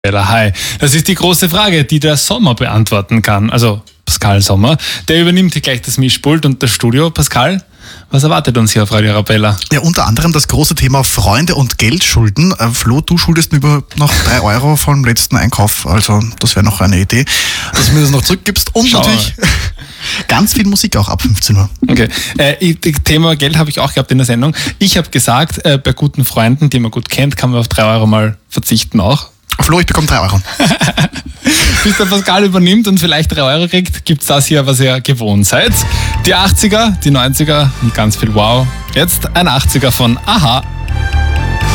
Hi. Das ist die große Frage, die der Sommer beantworten kann. Also Pascal Sommer. Der übernimmt hier gleich das Mischpult und das Studio. Pascal, was erwartet uns hier auf Radio Arabella? Ja, unter anderem das große Thema Freunde und Geldschulden. Flo, du schuldest mir über noch 3 Euro vom letzten Einkauf. Also das wäre noch eine Idee, dass du mir das noch zurückgibst. Und natürlich ganz viel Musik auch ab 15 Uhr. Okay. Thema Geld habe ich auch gehabt in der Sendung. Ich habe gesagt, bei guten Freunden, die man gut kennt, kann man auf 3 Euro mal verzichten auch. Flo, ich bekomme 3 Euro. Bis der Pascal übernimmt und vielleicht 3 Euro kriegt, gibt's das hier, was ihr gewohnt seid. Die 80er, die 90er und ganz viel Wow. Jetzt ein 80er von Aha.